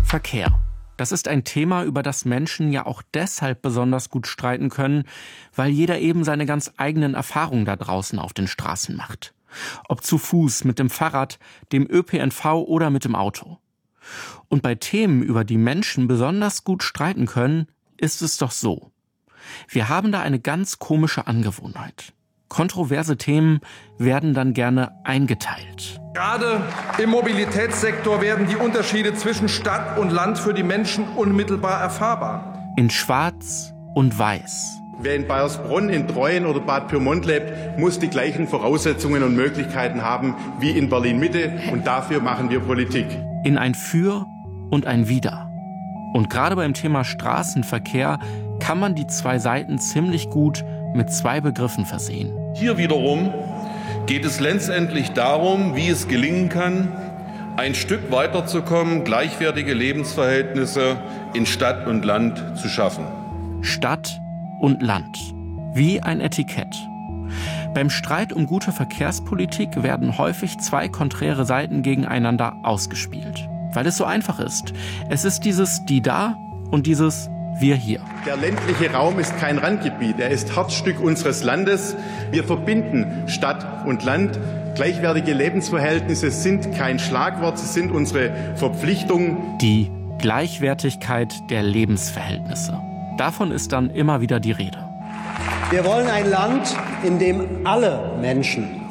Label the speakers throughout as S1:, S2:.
S1: Verkehr. Das ist ein Thema, über das Menschen ja auch deshalb besonders gut streiten können, weil jeder eben seine ganz eigenen Erfahrungen da draußen auf den Straßen macht. Ob zu Fuß, mit dem Fahrrad, dem ÖPNV oder mit dem Auto. Und bei Themen, über die Menschen besonders gut streiten können, ist es doch so. Wir haben da eine ganz komische Angewohnheit. Kontroverse Themen werden dann gerne eingeteilt.
S2: Gerade im Mobilitätssektor werden die Unterschiede zwischen Stadt und Land für die Menschen unmittelbar erfahrbar.
S1: In Schwarz und Weiß.
S3: Wer in Baiersbronn, in Treuen oder Bad Pyrmont lebt, muss die gleichen Voraussetzungen und Möglichkeiten haben wie in Berlin-Mitte. Und dafür machen wir Politik.
S1: In ein Für und ein Wider. Und gerade beim Thema Straßenverkehr kann man die zwei Seiten ziemlich gut mit zwei Begriffen versehen.
S4: Hier wiederum geht es letztendlich darum, wie es gelingen kann, ein Stück weiterzukommen, gleichwertige Lebensverhältnisse in Stadt und Land zu schaffen.
S1: Stadt und Land. Wie ein Etikett. Beim Streit um gute Verkehrspolitik werden häufig zwei konträre Seiten gegeneinander ausgespielt. Weil es so einfach ist. Es ist dieses Die da und dieses Wir hier.
S3: Der ländliche Raum ist kein Randgebiet, er ist Herzstück unseres Landes. Wir verbinden Stadt und Land. Gleichwertige Lebensverhältnisse sind kein Schlagwort, sie sind unsere Verpflichtung.
S1: Die Gleichwertigkeit der Lebensverhältnisse. Davon ist dann immer wieder die Rede.
S5: Wir wollen ein Land, in dem alle Menschen,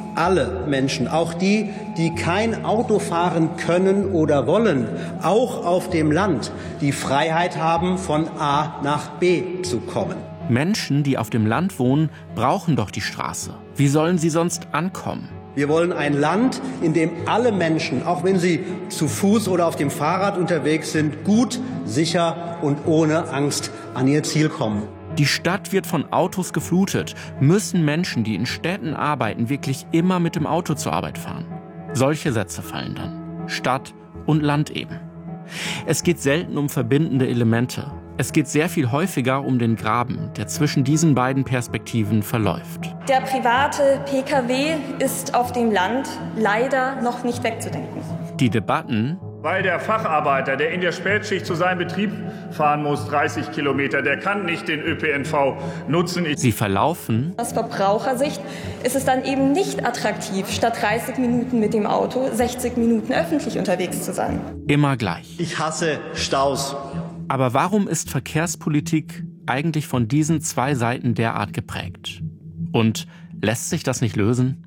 S5: auch die, die kein Auto fahren können oder wollen, auch auf dem Land, die Freiheit haben, von A nach B zu kommen.
S1: Menschen, die auf dem Land wohnen, brauchen doch die Straße. Wie sollen sie sonst ankommen?
S5: Wir wollen ein Land, in dem alle Menschen, auch wenn sie zu Fuß oder auf dem Fahrrad unterwegs sind, gut, sicher und ohne Angst an ihr Ziel kommen.
S1: Die Stadt wird von Autos geflutet. Müssen Menschen, die in Städten arbeiten, wirklich immer mit dem Auto zur Arbeit fahren? Solche Sätze fallen dann. Stadt und Land eben. Es geht selten um verbindende Elemente. Es geht sehr viel häufiger um den Graben, der zwischen diesen beiden Perspektiven verläuft.
S6: Der private Pkw ist auf dem Land leider noch nicht wegzudenken.
S1: Die Debatten,
S7: weil der Facharbeiter, der in der Spätschicht zu seinem Betrieb fahren muss, 30 Kilometer, der kann nicht den ÖPNV nutzen.
S1: Sie verlaufen.
S6: Aus Verbrauchersicht ist es dann eben nicht attraktiv, statt 30 Minuten mit dem Auto 60 Minuten öffentlich unterwegs zu sein.
S1: Immer gleich.
S5: Ich hasse Staus.
S1: Aber warum ist Verkehrspolitik eigentlich von diesen zwei Seiten derart geprägt? Und lässt sich das nicht lösen?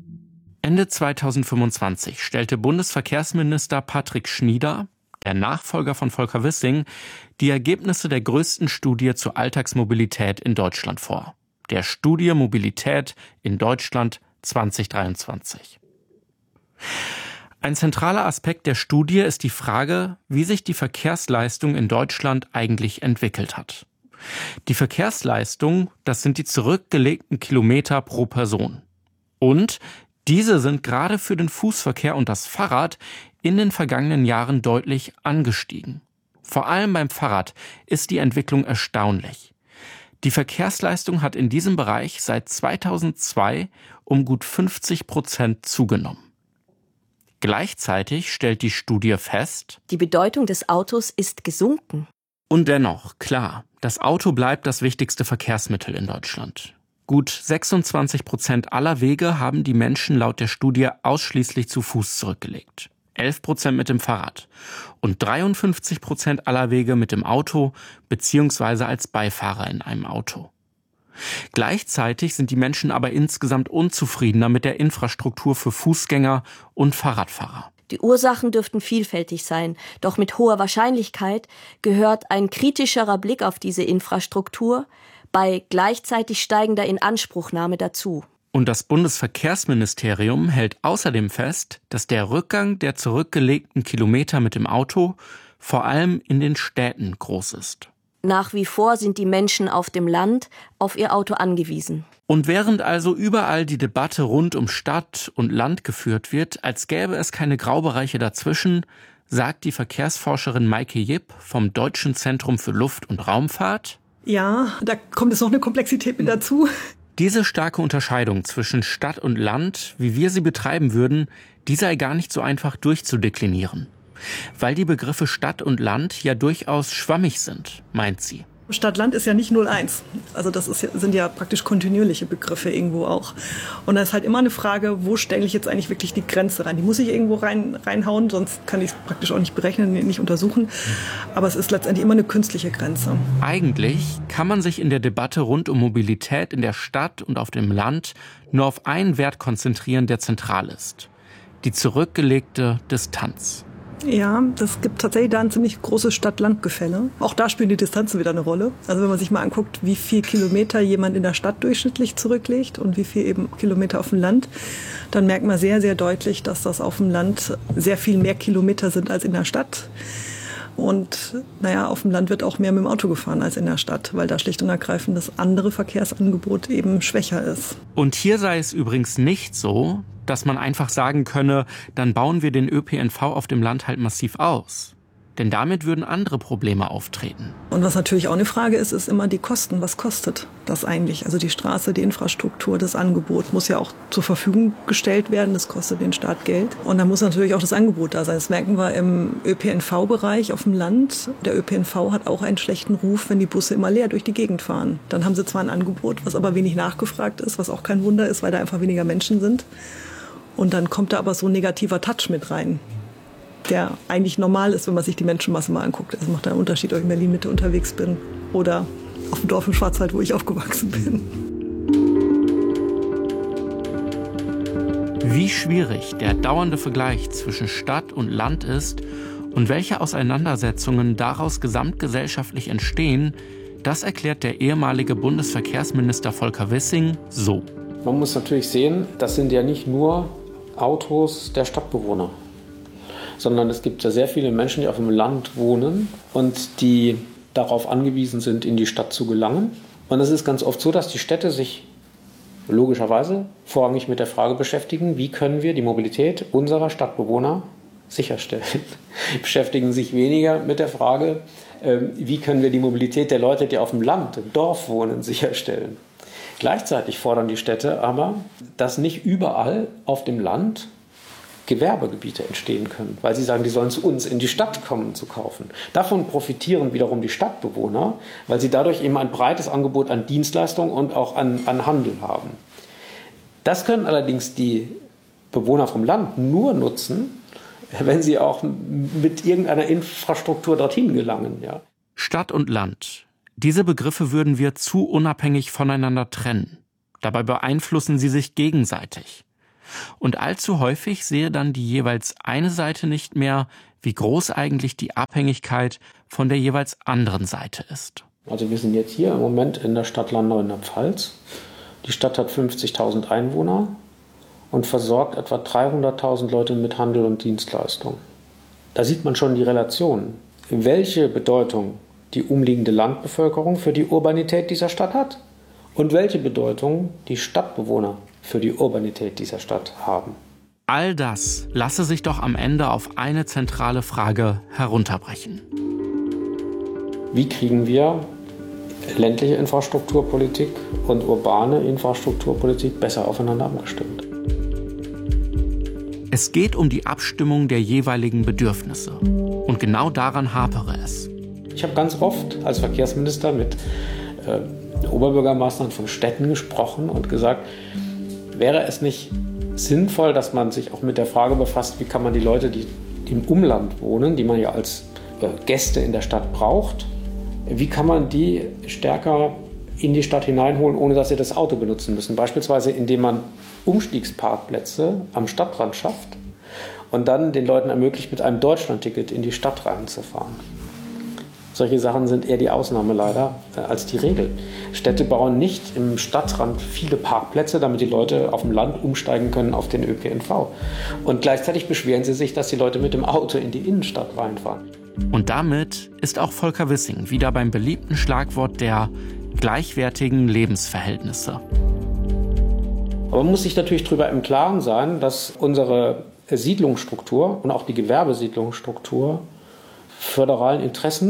S1: Ende 2025 stellte Bundesverkehrsminister Patrick Schnieder, der Nachfolger von Volker Wissing, die Ergebnisse der größten Studie zur Alltagsmobilität in Deutschland vor. Der Studie Mobilität in Deutschland 2023. Ein zentraler Aspekt der Studie ist die Frage, wie sich die Verkehrsleistung in Deutschland eigentlich entwickelt hat. Die Verkehrsleistung, das sind die zurückgelegten Kilometer pro Person. Und diese sind gerade für den Fußverkehr und das Fahrrad in den vergangenen Jahren deutlich angestiegen. Vor allem beim Fahrrad ist die Entwicklung erstaunlich. Die Verkehrsleistung hat in diesem Bereich seit 2002 um gut 50% zugenommen. Gleichzeitig stellt die Studie fest,
S8: die Bedeutung des Autos ist gesunken.
S1: Und dennoch, klar, das Auto bleibt das wichtigste Verkehrsmittel in Deutschland. Gut 26% aller Wege haben die Menschen laut der Studie ausschließlich zu Fuß zurückgelegt. 11% mit dem Fahrrad und 53% aller Wege mit dem Auto bzw. als Beifahrer in einem Auto. Gleichzeitig sind die Menschen aber insgesamt unzufriedener mit der Infrastruktur für Fußgänger und Fahrradfahrer.
S8: Die Ursachen dürften vielfältig sein, doch mit hoher Wahrscheinlichkeit gehört ein kritischerer Blick auf diese Infrastruktur bei gleichzeitig steigender Inanspruchnahme dazu.
S1: Und das Bundesverkehrsministerium hält außerdem fest, dass der Rückgang der zurückgelegten Kilometer mit dem Auto vor allem in den Städten groß ist.
S8: Nach wie vor sind die Menschen auf dem Land auf ihr Auto angewiesen.
S1: Und während also überall die Debatte rund um Stadt und Land geführt wird, als gäbe es keine Graubereiche dazwischen, sagt die Verkehrsforscherin Maike Jipp vom Deutschen Zentrum für Luft- und Raumfahrt:
S9: Ja, da kommt jetzt noch eine Komplexität mit dazu.
S1: Diese starke Unterscheidung zwischen Stadt und Land, wie wir sie betreiben würden, die sei gar nicht so einfach durchzudeklinieren. Weil die Begriffe Stadt und Land ja durchaus schwammig sind, meint sie.
S9: Stadt-Land ist ja nicht 0-1. Also sind ja praktisch kontinuierliche Begriffe irgendwo auch. Und da ist halt immer eine Frage, wo stelle ich jetzt eigentlich wirklich die Grenze rein? Die muss ich irgendwo reinhauen, sonst kann ich es praktisch auch nicht berechnen, nicht untersuchen. Aber es ist letztendlich immer eine künstliche Grenze.
S1: Eigentlich kann man sich in der Debatte rund um Mobilität in der Stadt und auf dem Land nur auf einen Wert konzentrieren, der zentral ist: die zurückgelegte Distanz.
S9: Ja, das gibt tatsächlich da ein ziemlich großes Stadt-Land-Gefälle. Auch da spielen die Distanzen wieder eine Rolle. Also wenn man sich mal anguckt, wie viel Kilometer jemand in der Stadt durchschnittlich zurücklegt und wie viel eben Kilometer auf dem Land, dann merkt man sehr, sehr deutlich, dass das auf dem Land sehr viel mehr Kilometer sind als in der Stadt. Und auf dem Land wird auch mehr mit dem Auto gefahren als in der Stadt, weil da schlicht und ergreifend das andere Verkehrsangebot eben schwächer ist.
S1: Und hier sei es übrigens nicht so, dass man einfach sagen könne, dann bauen wir den ÖPNV auf dem Land halt massiv aus. Denn damit würden andere Probleme auftreten.
S9: Und was natürlich auch eine Frage ist immer die Kosten. Was kostet das eigentlich? Also die Straße, die Infrastruktur, das Angebot muss ja auch zur Verfügung gestellt werden. Das kostet den Staat Geld. Und dann muss natürlich auch das Angebot da sein. Das merken wir im ÖPNV-Bereich auf dem Land. Der ÖPNV hat auch einen schlechten Ruf, wenn die Busse immer leer durch die Gegend fahren. Dann haben sie zwar ein Angebot, was aber wenig nachgefragt ist, was auch kein Wunder ist, weil da einfach weniger Menschen sind. Und dann kommt da aber so ein negativer Touch mit rein, der eigentlich normal ist, wenn man sich die Menschenmasse mal anguckt. Es macht einen Unterschied, ob ich in Berlin-Mitte unterwegs bin oder auf dem Dorf im Schwarzwald, wo ich aufgewachsen bin.
S1: Wie schwierig der dauernde Vergleich zwischen Stadt und Land ist und welche Auseinandersetzungen daraus gesamtgesellschaftlich entstehen, das erklärt der ehemalige Bundesverkehrsminister Volker Wissing so.
S10: Man muss natürlich sehen, das sind ja nicht nur Autos der Stadtbewohner, sondern es gibt ja sehr viele Menschen, die auf dem Land wohnen und die darauf angewiesen sind, in die Stadt zu gelangen. Und es ist ganz oft so, dass die Städte sich logischerweise vorrangig mit der Frage beschäftigen, wie können wir die Mobilität unserer Stadtbewohner sicherstellen. Die beschäftigen sich weniger mit der Frage, wie können wir die Mobilität der Leute, die auf dem Land, im Dorf wohnen, sicherstellen. Gleichzeitig fordern die Städte aber, dass nicht überall auf dem Land Gewerbegebiete entstehen können, weil sie sagen, die sollen zu uns in die Stadt kommen zu kaufen. Davon profitieren wiederum die Stadtbewohner, weil sie dadurch eben ein breites Angebot an Dienstleistungen und auch an Handel haben. Das können allerdings die Bewohner vom Land nur nutzen, wenn sie auch mit irgendeiner Infrastruktur dorthin gelangen. Ja.
S1: Stadt und Land. Diese Begriffe würden wir zu unabhängig voneinander trennen. Dabei beeinflussen sie sich gegenseitig. Und allzu häufig sehe dann die jeweils eine Seite nicht mehr, wie groß eigentlich die Abhängigkeit von der jeweils anderen Seite ist.
S10: Also wir sind jetzt hier im Moment in der Stadt Landau in der Pfalz. Die Stadt hat 50.000 Einwohner und versorgt etwa 300.000 Leute mit Handel und Dienstleistungen. Da sieht man schon die Relation, welche Bedeutung die umliegende Landbevölkerung für die Urbanität dieser Stadt hat und welche Bedeutung die Stadtbewohner für die Urbanität dieser Stadt haben.
S1: All das lasse sich doch am Ende auf eine zentrale Frage herunterbrechen.
S10: Wie kriegen wir ländliche Infrastrukturpolitik und urbane Infrastrukturpolitik besser aufeinander abgestimmt?
S1: Es geht um die Abstimmung der jeweiligen Bedürfnisse. Und genau daran hapere es.
S10: Ich habe ganz oft als Verkehrsminister mit Oberbürgermeistern von Städten gesprochen und gesagt, wäre es nicht sinnvoll, dass man sich auch mit der Frage befasst, wie kann man die Leute, die im Umland wohnen, die man ja als Gäste in der Stadt braucht, wie kann man die stärker in die Stadt hineinholen, ohne dass sie das Auto benutzen müssen. Beispielsweise, indem man Umstiegsparkplätze am Stadtrand schafft und dann den Leuten ermöglicht, mit einem Deutschlandticket in die Stadt reinzufahren. Solche Sachen sind eher die Ausnahme leider als die Regel. Städte bauen nicht im Stadtrand viele Parkplätze, damit die Leute auf dem Land umsteigen können auf den ÖPNV. Und gleichzeitig beschweren sie sich, dass die Leute mit dem Auto in die Innenstadt reinfahren.
S1: Und damit ist auch Volker Wissing wieder beim beliebten Schlagwort der gleichwertigen Lebensverhältnisse.
S10: Aber man muss sich natürlich darüber im Klaren sein, dass unsere Siedlungsstruktur und auch die Gewerbesiedlungsstruktur föderalen Interessen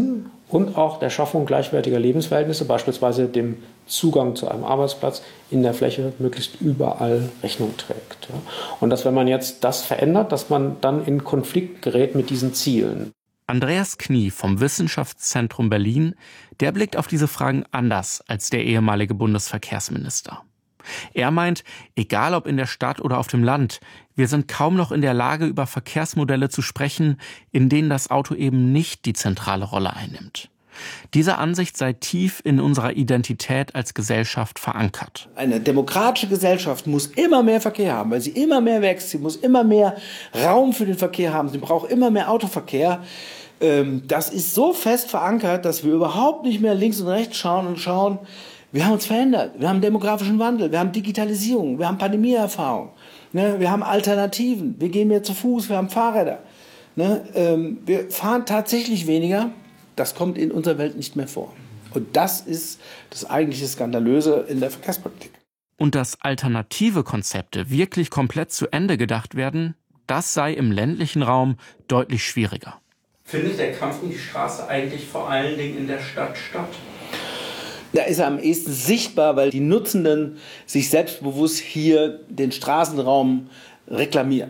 S10: und auch der Schaffung gleichwertiger Lebensverhältnisse, beispielsweise dem Zugang zu einem Arbeitsplatz in der Fläche, möglichst überall Rechnung trägt. Und dass, wenn man jetzt das verändert, dass man dann in Konflikt gerät mit diesen Zielen.
S1: Andreas Knie vom Wissenschaftszentrum Berlin, der blickt auf diese Fragen anders als der ehemalige Bundesverkehrsminister. Er meint, egal ob in der Stadt oder auf dem Land, wir sind kaum noch in der Lage, über Verkehrsmodelle zu sprechen, in denen das Auto eben nicht die zentrale Rolle einnimmt. Diese Ansicht sei tief in unserer Identität als Gesellschaft verankert.
S11: Eine demokratische Gesellschaft muss immer mehr Verkehr haben, weil sie immer mehr wächst. Sie muss immer mehr Raum für den Verkehr haben. Sie braucht immer mehr Autoverkehr. Das ist so fest verankert, dass wir überhaupt nicht mehr links und rechts schauen, wir haben uns verändert. Wir haben demografischen Wandel, wir haben Digitalisierung, wir haben Pandemieerfahrung, wir haben Alternativen, wir gehen mehr zu Fuß, wir haben Fahrräder. Wir fahren tatsächlich weniger. Das kommt in unserer Welt nicht mehr vor. Und das ist das eigentliche Skandalöse in der Verkehrspolitik.
S1: Und dass alternative Konzepte wirklich komplett zu Ende gedacht werden, das sei im ländlichen Raum deutlich schwieriger.
S12: Findet der Kampf um die Straße eigentlich vor allen Dingen in der Stadt statt?
S11: Da ist er am ehesten sichtbar, weil die Nutzenden sich selbstbewusst hier den Straßenraum reklamieren.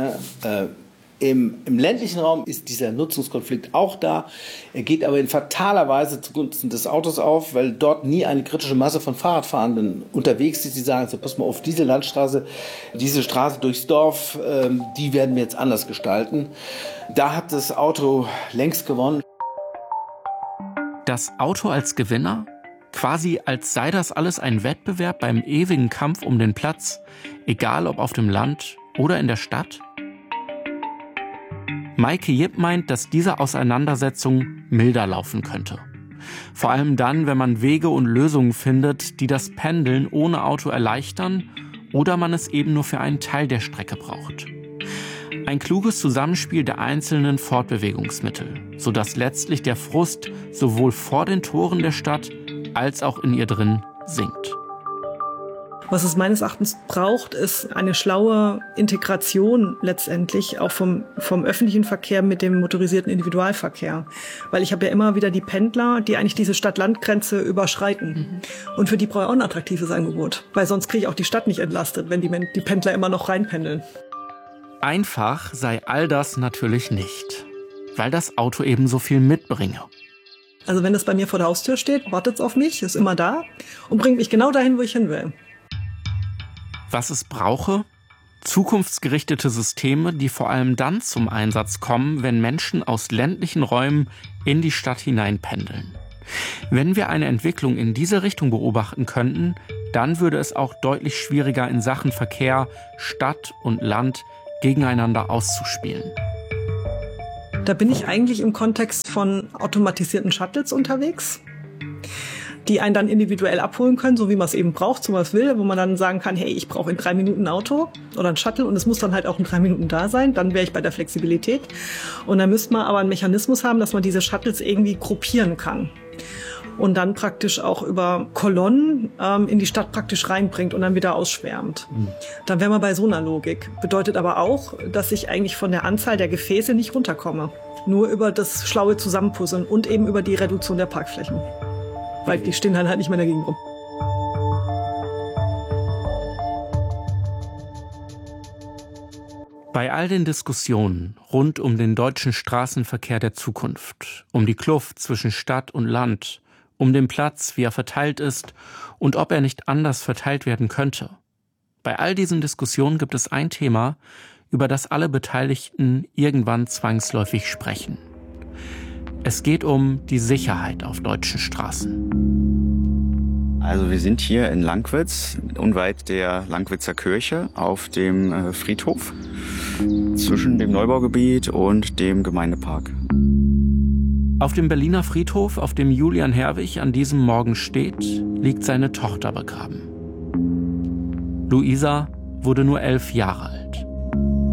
S11: Im ländlichen Raum ist dieser Nutzungskonflikt auch da. Er geht aber in fataler Weise zugunsten des Autos auf, weil dort nie eine kritische Masse von Fahrradfahrenden unterwegs ist. Die sagen, so, pass mal auf, diese Landstraße, diese Straße durchs Dorf, die werden wir jetzt anders gestalten. Da hat das Auto längst gewonnen.
S1: Das Auto als Gewinner? Quasi als sei das alles ein Wettbewerb beim ewigen Kampf um den Platz, egal ob auf dem Land oder in der Stadt? Maike Jipp meint, dass diese Auseinandersetzung milder laufen könnte. Vor allem dann, wenn man Wege und Lösungen findet, die das Pendeln ohne Auto erleichtern oder man es eben nur für einen Teil der Strecke braucht. Ein kluges Zusammenspiel der einzelnen Fortbewegungsmittel, sodass letztlich der Frust sowohl vor den Toren der Stadt als auch in ihr drin sinkt.
S9: Was es meines Erachtens braucht, ist eine schlaue Integration letztendlich auch vom öffentlichen Verkehr mit dem motorisierten Individualverkehr. Weil ich habe ja immer wieder die Pendler, die eigentlich diese Stadt-Land-Grenze überschreiten. Und für die brauche ich auch ein attraktives Angebot. Weil sonst kriege ich auch die Stadt nicht entlastet, wenn die Pendler immer noch reinpendeln.
S1: Einfach sei all das natürlich nicht, weil das Auto eben so viel mitbringe.
S9: Also wenn es bei mir vor der Haustür steht, wartet es auf mich, ist immer da und bringt mich genau dahin, wo ich hin will.
S1: Was es brauche? Zukunftsgerichtete Systeme, die vor allem dann zum Einsatz kommen, wenn Menschen aus ländlichen Räumen in die Stadt hineinpendeln. Wenn wir eine Entwicklung in diese Richtung beobachten könnten, dann würde es auch deutlich schwieriger in Sachen Verkehr, Stadt und Land gegeneinander auszuspielen.
S9: Da bin ich eigentlich im Kontext von automatisierten Shuttles unterwegs, die einen dann individuell abholen können, so wie man es eben braucht, so was will, wo man dann sagen kann, hey, ich brauche in 3 Minuten ein Auto oder ein Shuttle und es muss dann halt auch in 3 Minuten da sein, dann wäre ich bei der Flexibilität. Und dann müsste man aber einen Mechanismus haben, dass man diese Shuttles irgendwie gruppieren kann und dann praktisch auch über Kolonnen in die Stadt praktisch reinbringt und dann wieder ausschwärmt. Dann wären wir bei so einer Logik. Bedeutet aber auch, dass ich eigentlich von der Anzahl der Gefäße nicht runterkomme. Nur über das schlaue Zusammenpuzzeln und eben über die Reduktion der Parkflächen. Weil die stehen dann halt nicht mehr dagegen rum.
S1: Bei all den Diskussionen rund um den deutschen Straßenverkehr der Zukunft, um die Kluft zwischen Stadt und Land, um den Platz, wie er verteilt ist und ob er nicht anders verteilt werden könnte. Bei all diesen Diskussionen gibt es ein Thema, über das alle Beteiligten irgendwann zwangsläufig sprechen. Es geht um die Sicherheit auf deutschen Straßen.
S13: Also wir sind hier in Lankwitz, unweit der Lankwitzer Kirche, auf dem Friedhof zwischen dem Neubaugebiet und dem Gemeindepark.
S1: Auf dem Berliner Friedhof, auf dem Julian Herwig an diesem Morgen steht, liegt seine Tochter begraben. Luisa wurde nur 11 Jahre alt.